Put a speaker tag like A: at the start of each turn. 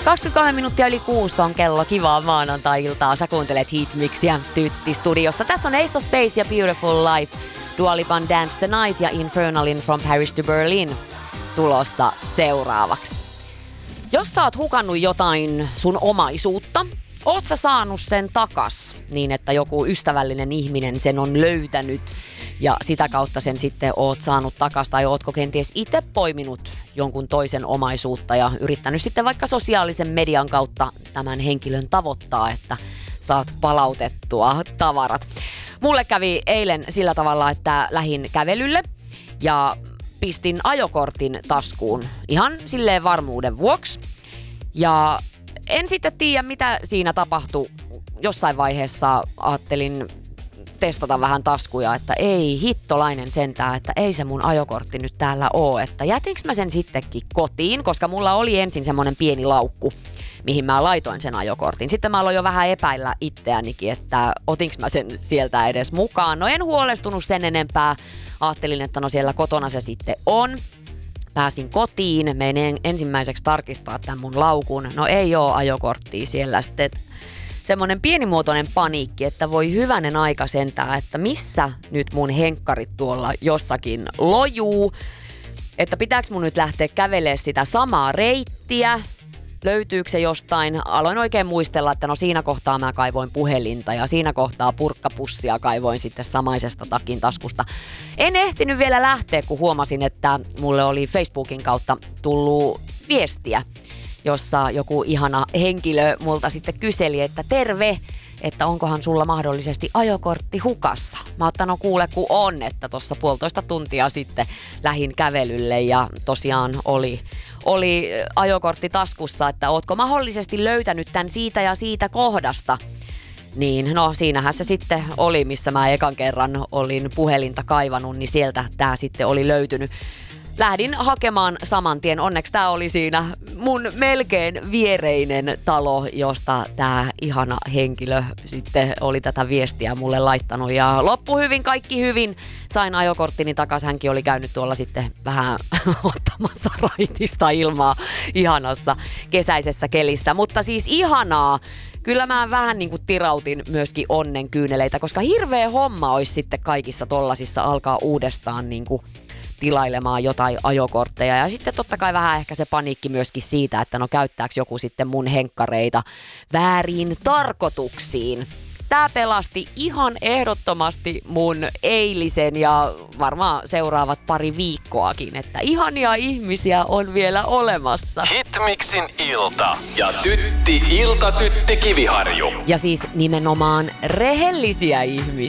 A: 23 minuuttia yli 6 on kello. Kivaa maanantai-iltaa. Sä kuuntelet Heatmixia Tytti-studiossa. Tässä on Ace of Base ja Beautiful Life. Dua Lipan Dance the Night ja Infernalin From Paris to Berlin tulossa seuraavaksi. Jos sä oot hukannut jotain sun omaisuutta, oot sä saanut sen takas niin, että joku ystävällinen ihminen sen on löytänyt ja sitä kautta sen sitten oot saanut takas, tai ootko kenties itse poiminut jonkun toisen omaisuutta ja yrittänyt sitten vaikka sosiaalisen median kautta tämän henkilön tavoittaa, että saat palautettua tavarat. Mulle kävi eilen sillä tavalla, että lähdin kävelylle ja pistin ajokortin taskuun ihan silleen varmuuden vuoksi. Ja en sitten tiedä, mitä siinä tapahtui. Jossain vaiheessa ajattelin testata vähän taskuja, että ei hittolainen sentään, että ei se mun ajokortti nyt täällä oo, että jätinkö mä sen sittenkin kotiin, koska mulla oli ensin semmonen pieni laukku, mihin mä laitoin sen ajokortin. Sitten mä aloin jo vähän epäillä itseänikin, että otinko mä sen sieltä edes mukaan. No en huolestunut sen enempää. Ajattelin, että no siellä kotona se sitten on. Pääsin kotiin, menin ensimmäiseksi tarkistaa tämän mun laukun. No ei oo ajokorttia siellä. Sitten semmoinen pienimuotoinen paniikki, että voi hyvänen aika sentää, että missä nyt mun henkkarit tuolla jossakin lojuu. Että pitääkö mun nyt lähteä kävelemään sitä samaa reittiä? Löytyykö se jostain? Aloin oikein muistella, että no siinä kohtaa mä kaivoin puhelinta ja siinä kohtaa purkkapussia kaivoin sitten samaisesta takin taskusta. En ehtinyt vielä lähteä, kun huomasin, että mulle oli Facebookin kautta tullut viestiä, jossa joku ihana henkilö multa sitten kyseli, että terve, että onkohan sulla mahdollisesti ajokortti hukassa. Mä oon, no kuule kun on, että tuossa 1,5 tuntia sitten lähdin kävelylle ja tosiaan oli ajokortti taskussa, että ootko mahdollisesti löytänyt tämän siitä ja siitä kohdasta. Niin no siinähän se sitten oli, missä mä ekan kerran olin puhelinta kaivannut, niin sieltä tää sitten oli löytynyt. Lähdin hakemaan saman tien. Onneksi tää oli siinä mun melkein viereinen talo, josta tää ihana henkilö sitten oli tätä viestiä mulle laittanut. Ja loppu hyvin, kaikki hyvin. Sain ajokorttini takaisin. Hänkin oli käynyt tuolla sitten vähän ottamassa raitista ilmaa ihanassa kesäisessä kelissä. Mutta siis ihanaa. Kyllä mä vähän niin kuin tirautin myöskin onnen kyyneleitä, koska hirveä homma olisi sitten kaikissa tollasissa alkaa uudestaan niin kuin tilailemaan jotain ajokortteja. Ja sitten totta kai vähän ehkä se paniikki myöskin siitä, että no käyttääkö joku sitten mun henkkareita vääriin tarkoituksiin. Tää pelasti ihan ehdottomasti mun eilisen ja varmaan seuraavat pari viikkoakin, että ihania ihmisiä on vielä olemassa.
B: Hitmixin ilta ja Tytti Kiviharju.
A: Ja siis nimenomaan rehellisiä ihmisiä.